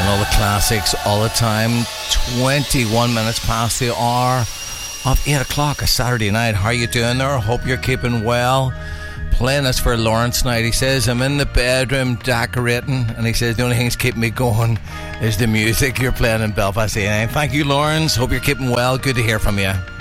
all the classics all the time. 21 minutes past the hour of 8 o'clock a Saturday night. How are you doing there? Hope you're keeping well. Playing this for Lawrence tonight. He says, I'm in the bedroom decorating, and he says the only thing that's keeping me going is the music you're playing in Belfast A&M. Thank you, Lawrence. Hope you're keeping well. Good to hear from you.